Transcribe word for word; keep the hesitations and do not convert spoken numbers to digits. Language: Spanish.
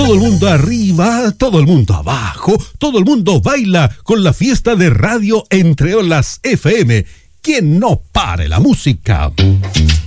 Todo el mundo arriba, todo el mundo abajo, todo el mundo baila con la fiesta de Radio Entre Olas F M. ¡Que no pare la música!